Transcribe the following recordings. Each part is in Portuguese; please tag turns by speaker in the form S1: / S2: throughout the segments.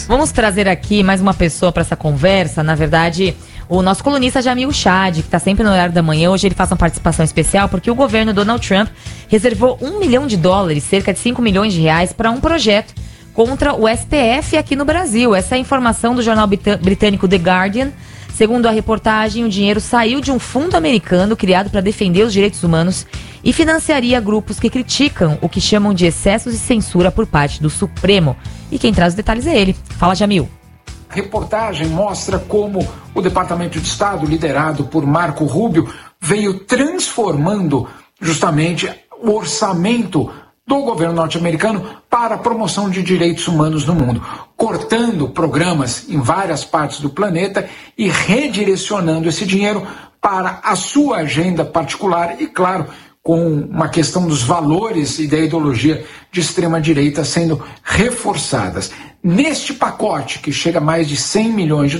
S1: mais.
S2: Vamos trazer aqui mais uma pessoa para essa conversa. Na verdade, o nosso colunista Jamil Chad, que está sempre no horário da manhã. Hoje ele faz uma participação especial porque o governo Donald Trump reservou $1 milhão, cerca de 5 milhões de reais, para um projeto contra o STF aqui no Brasil. Essa é a informação do jornal britânico The Guardian. Segundo a reportagem, o dinheiro saiu de um fundo americano criado para defender os direitos humanos e financiaria grupos que criticam o que chamam de excessos e censura por parte do Supremo. E quem traz os detalhes é ele. Fala, Jamil.
S3: A reportagem mostra como o Departamento de Estado, liderado por Marco Rubio, veio transformando justamente o orçamento do governo norte-americano para a promoção de direitos humanos no mundo, cortando programas em várias partes do planeta e redirecionando esse dinheiro para a sua agenda particular e, claro, com uma questão dos valores e da ideologia de extrema-direita sendo reforçadas. Neste pacote, que chega a mais de $100 milhões,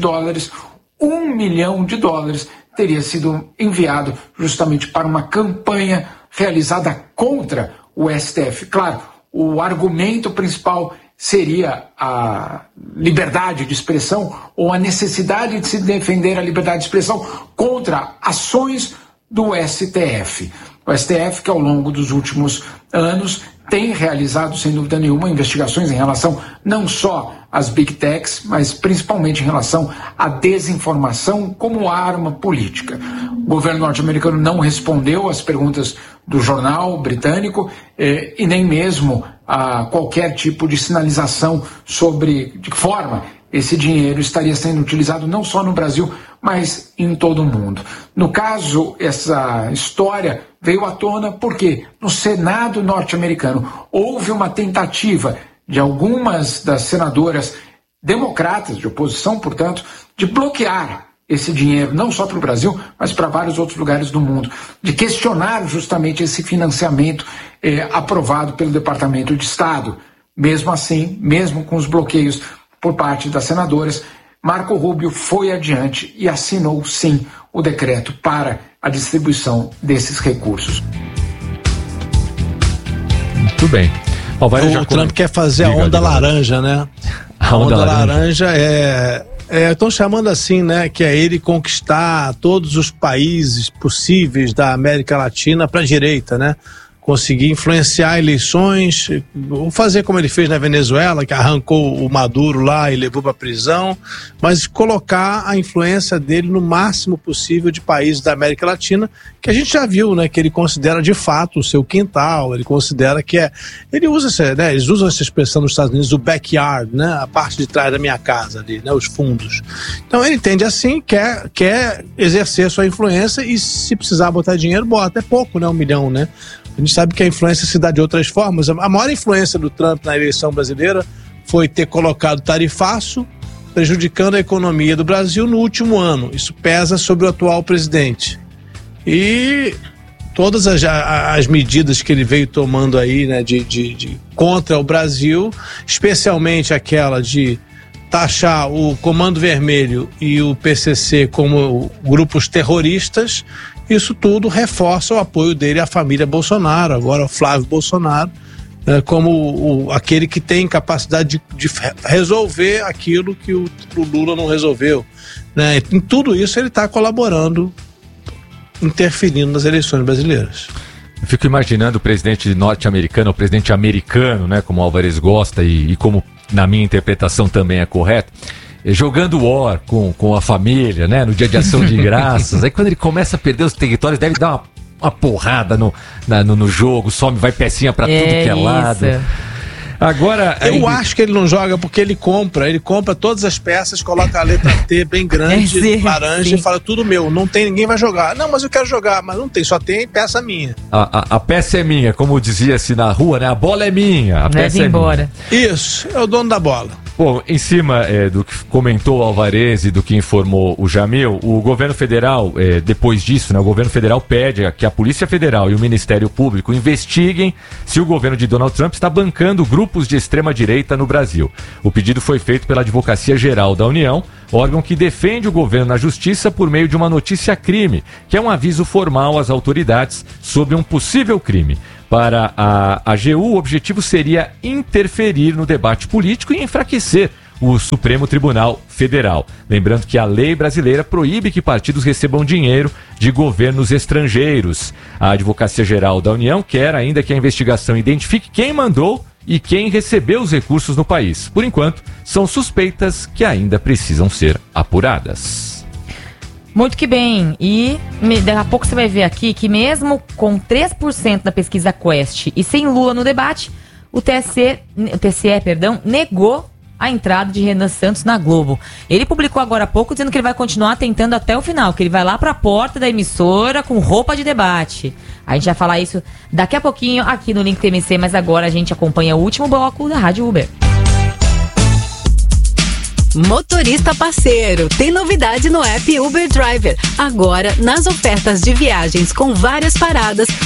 S3: $1 milhão teria sido enviado justamente para uma campanha realizada contra o STF. Claro, o argumento principal seria a liberdade de expressão ou a necessidade de se defender a liberdade de expressão contra ações do STF. O STF, que ao longo dos últimos anos tem realizado, sem dúvida nenhuma, investigações em relação não só às Big Techs, mas principalmente em relação à desinformação como arma política. O governo norte-americano não respondeu às perguntas do jornal britânico e nem mesmo a qualquer tipo de sinalização sobre de que forma esse dinheiro estaria sendo utilizado não só no Brasil, mas em todo o mundo. No caso, essa história veio à tona porque no Senado norte-americano houve uma tentativa de algumas das senadoras democratas, de oposição, portanto, de bloquear esse dinheiro, não só para o Brasil, mas para vários outros lugares do mundo, de questionar justamente esse financiamento aprovado pelo Departamento de Estado. Mesmo assim, mesmo com os bloqueios por parte das senadoras, Marco Rubio foi adiante e assinou, sim, o decreto para a distribuição desses recursos.
S1: Muito bem.
S4: O Trump quer fazer a onda laranja, né? A onda laranja estão chamando assim, né? Que é ele conquistar todos os países possíveis da América Latina para a direita, né? Conseguir influenciar eleições, fazer como ele fez na Venezuela, que arrancou o Maduro lá e levou para a prisão, mas colocar a influência dele no máximo possível de países da América Latina, que a gente já viu, né, que ele considera de fato o seu quintal, ele considera que eles usam essa expressão nos Estados Unidos, o backyard, né, a parte de trás da minha casa ali, né, os fundos. Então ele entende assim, quer exercer sua influência e se precisar botar dinheiro, bota, é pouco, né, $1 milhão, né. A gente sabe que a influência se dá de outras formas. A maior influência do Trump na eleição brasileira foi ter colocado tarifaço, prejudicando a economia do Brasil no último ano. Isso pesa sobre o atual presidente. E todas as medidas que ele veio tomando aí, né, de contra o Brasil, especialmente aquela de taxar o Comando Vermelho e o PCC como grupos terroristas, isso tudo reforça o apoio dele à família Bolsonaro, agora o Flávio Bolsonaro, como aquele que tem capacidade de resolver aquilo que o Lula não resolveu, né? Em tudo isso ele está colaborando, interferindo nas eleições brasileiras.
S1: Eu fico imaginando o presidente norte-americano, o presidente americano, né, como o Álvares gosta e como na minha interpretação também é correto, jogando War com a família, né, no dia de ação de graças. Aí quando ele começa a perder os territórios, deve dar uma porrada no jogo, vai pecinha pra tudo que é lado. Agora,
S4: eu acho que ele não joga porque ele compra todas as peças, coloca a letra T bem grande, laranja, e fala tudo meu, não tem, ninguém vai jogar. Não, mas eu quero jogar, mas não tem, só tem peça minha.
S1: A peça é minha, como dizia-se na rua, né? A bola é minha, a peça é embora.
S4: Minha. Isso, é o dono da bola.
S1: Bom, em cima do que comentou o Alvarez e do que informou o Jamil, o governo federal, depois disso, né, o governo federal pede que a Polícia Federal e o Ministério Público investiguem se o governo de Donald Trump está bancando grupos de extrema-direita no Brasil. O pedido foi feito pela Advocacia Geral da União, órgão que defende o governo na justiça por meio de uma notícia-crime, que é um aviso formal às autoridades sobre um possível crime. Para a AGU, o objetivo seria interferir no debate político e enfraquecer o Supremo Tribunal Federal. Lembrando que a lei brasileira proíbe que partidos recebam dinheiro de governos estrangeiros. A Advocacia Geral da União quer ainda que a investigação identifique quem mandou e quem recebeu os recursos no país. Por enquanto, são suspeitas que ainda precisam ser apuradas.
S2: Muito que bem. E daqui a pouco você vai ver aqui que mesmo com 3% da pesquisa Quest e sem Lula no debate, o TSE, negou a entrada de Renan Santos na Globo. Ele publicou agora há pouco dizendo que ele vai continuar tentando até o final, que ele vai lá para a porta da emissora com roupa de debate. A gente vai falar isso daqui a pouquinho aqui no Link TMC, mas agora a gente acompanha o último bloco da Rádio Uber.
S5: Motorista parceiro, tem novidade no app Uber Driver. Agora, nas ofertas de viagens com várias paradas,